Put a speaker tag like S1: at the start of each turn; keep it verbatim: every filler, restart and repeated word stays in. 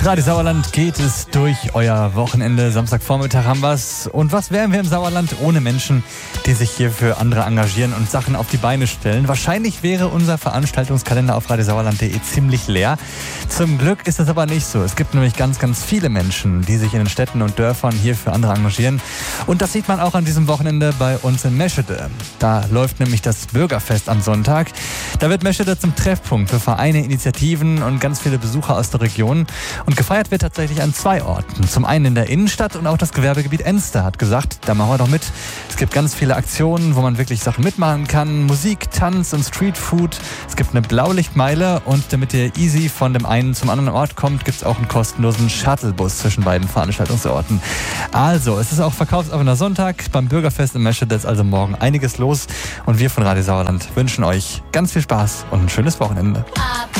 S1: Radio Sauerland geht es durch euer Wochenende. Samstagvormittag haben wir's. Und was wären wir im Sauerland ohne Menschen, die sich hier für andere engagieren und Sachen auf die Beine stellen? Wahrscheinlich wäre unser Veranstaltungskalender auf radiosauerland punkt de ziemlich leer. Zum Glück ist das aber nicht so. Es gibt nämlich ganz, ganz viele Menschen, die sich in den Städten und Dörfern hier für andere engagieren. Und das sieht man auch an diesem Wochenende bei uns in Meschede. Da läuft nämlich das Bürgerfest am Sonntag. Da wird Meschede zum Treffpunkt für Vereine, Initiativen und ganz viele Besucher aus der Region. Und gefeiert wird tatsächlich an zwei Orten. Zum einen in der Innenstadt und auch das Gewerbegebiet Enster hat gesagt, da machen wir doch mit. Es gibt ganz viele Aktionen, wo man wirklich Sachen mitmachen kann. Musik, Tanz und Streetfood. Es gibt eine Blaulichtmeile und damit ihr easy von dem einen zum anderen Ort kommt, gibt es auch einen kostenlosen Shuttlebus zwischen beiden Veranstaltungsorten. Also, es ist auch verkaufsoffener Sonntag. Beim Bürgerfest in Meschede ist also morgen einiges los. Und wir von Radio Sauerland wünschen euch ganz viel Spaß und ein schönes Wochenende.